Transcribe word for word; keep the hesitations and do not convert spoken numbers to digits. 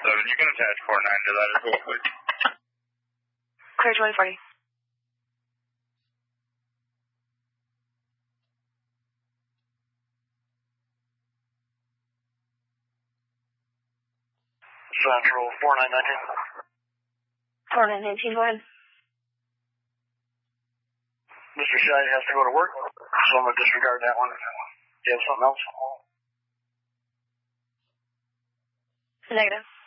seven. You can attach four nine to that as well, please. Clear twenty forty. Central four nine nineteen. four nine nineteen, go ahead. Mister Shai has to go to work, so I'm going to disregard that one. Do you have something else? Negative.